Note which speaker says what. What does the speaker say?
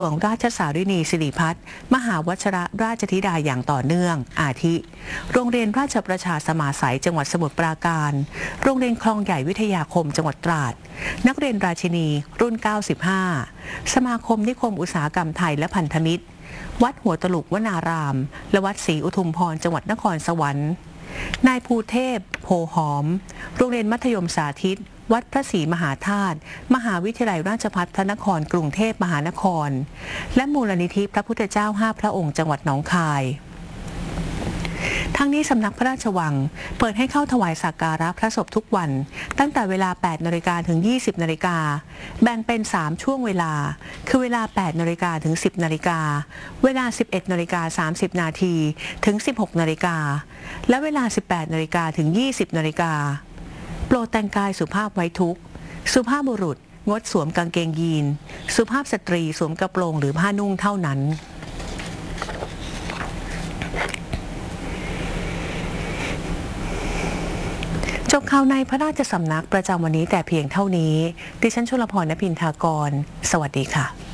Speaker 1: หลวงราชสารินีสิริพัฒน์มหาวชิรราชธิดาอย่างต่อเนื่องอาทิ โรงเรียนราชประชาสมาสัยจังหวัดสมุทรปราการ โรงเรียนคลองใหญ่วิทยาคมจังหวัดตราด นักเรียนราชินีรุ่น 95 สมาคมนิคมอุตสาหกรรมไทยและพันธมิตร วัดหัวตลุกวนาราม และวัดศรีอุทุมพรจังหวัดนครสวรรค์ นายภูเทพ โพหอม โรงเรียนมัธยมสาธิต วัดพระศรีมหาธาตุ มหาวิทยาลัยราชภัฏพระนครกรุงเทพมหานคร และมูลนิธิพระพุทธเจ้า5พระองค์จังหวัดหนองคาย ทั้งนี้สำนักพระราชวังเปิดให้เข้าถวายสักการะพระศพทุกวันตั้งแต่เวลา 8 นาฬิกาถึง 20 นาฬิกา แบ่งเป็น 3 ช่วงเวลา คือเวลา 8 นาฬิกาถึง 10 นาฬิกา เวลา 11 นาฬิกา 30 นาทีถึง 16 นาฬิกา และเวลา 18 นาฬิกาถึง 20 นาฬิกา โปรดแต่งกายสุภาพไว้ทุกข์ สุภาพบุรุษงดสวมกางเกงยีน สุภาพสตรีสวมกระโปรงหรือผ้านุ่งเท่านั้นจบข่าวในพระราชสำนักประจำวันนี้แต่เพียงเท่านี้ ดิฉันชุลพร ณ พินทากร สวัสดีค่ะ